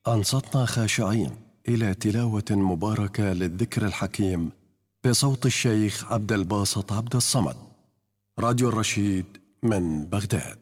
أنصتنا خاشعين إلى تلاوة مباركة للذكر الحكيم بصوت الشيخ عبد الباسط عبد الصمد. راديو الرشيد من بغداد.